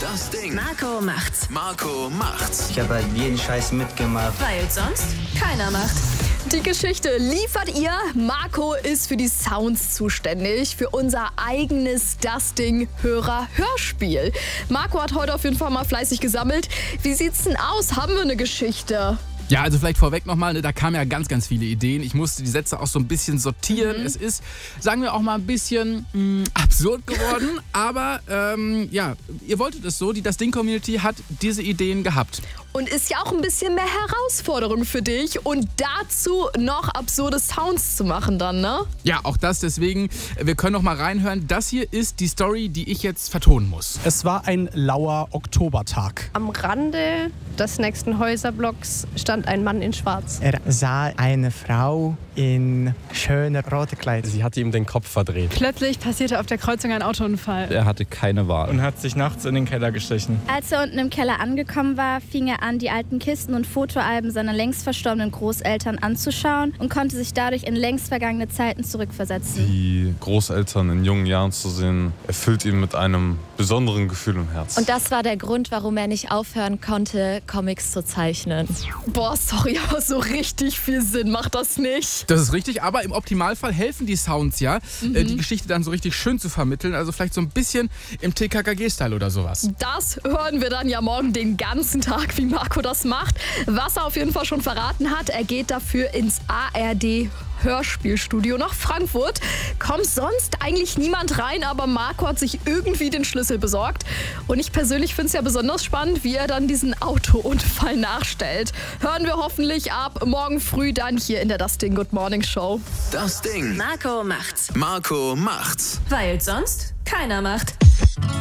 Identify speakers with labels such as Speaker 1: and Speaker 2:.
Speaker 1: Das Ding.
Speaker 2: Marco macht's.
Speaker 1: Marco macht's.
Speaker 3: Ich habe halt jeden Scheiß mitgemacht.
Speaker 2: Weil sonst keiner macht.
Speaker 4: Die Geschichte liefert ihr. Marco ist für die Sounds zuständig, für unser eigenes Das Ding Hörer-Hörspiel. Marco hat heute auf jeden Fall mal fleißig gesammelt. Wie sieht's denn aus? Haben wir eine Geschichte?
Speaker 5: Ja, also vielleicht vorweg nochmal, da kamen ja ganz, ganz viele Ideen. Ich musste die Sätze auch so ein bisschen sortieren. Es ist, sagen wir auch mal, ein bisschen absurd geworden. Aber ja, ihr wolltet es so, die Das Ding-Community hat diese Ideen gehabt.
Speaker 4: Und ist ja auch ein bisschen mehr Herausforderung für dich und dazu noch absurde Sounds zu machen dann, ne?
Speaker 5: Ja, auch das, deswegen, wir können noch mal reinhören. Das hier ist die Story, die ich jetzt vertonen muss.
Speaker 6: Es war ein lauer Oktobertag.
Speaker 7: Am Rande des nächsten Häuserblocks stand ein Mann in Schwarz.
Speaker 8: Er sah eine Frau in schöner roter Kleid.
Speaker 9: Sie hatte ihm den Kopf verdreht.
Speaker 10: Plötzlich passierte auf der Kreuzung ein Autounfall.
Speaker 9: Er hatte keine Wahl.
Speaker 11: Und hat sich nachts in den Keller geschlichen.
Speaker 12: Als er unten im Keller angekommen war, fing er an, die alten Kisten und Fotoalben seiner längst verstorbenen Großeltern anzuschauen und konnte sich dadurch in längst vergangene Zeiten zurückversetzen.
Speaker 13: Die Großeltern in jungen Jahren zu sehen, erfüllt ihn mit einem besonderen Gefühl im Herzen.
Speaker 14: Und das war der Grund, warum er nicht aufhören konnte, Comics zu zeichnen.
Speaker 4: Boah, sorry, aber so richtig viel Sinn macht das nicht.
Speaker 5: Das ist richtig, aber im Optimalfall helfen die Sounds ja, die Geschichte dann so richtig schön zu vermitteln. Also vielleicht so ein bisschen im TKKG-Style oder sowas.
Speaker 4: Das hören wir dann ja morgen den ganzen Tag, wie Marco das macht. Was er auf jeden Fall schon verraten hat, er geht dafür ins ARD Hörspielstudio nach Frankfurt. Kommt sonst eigentlich niemand rein, aber Marco hat sich irgendwie den Schlüssel besorgt. Und ich persönlich finde es ja besonders spannend, wie er dann diesen Autounfall nachstellt. Hören wir hoffentlich ab morgen früh dann hier in der Das Ding Good Morning Show.
Speaker 1: Das Ding.
Speaker 2: Marco macht's.
Speaker 1: Marco macht's.
Speaker 2: Weil sonst keiner macht.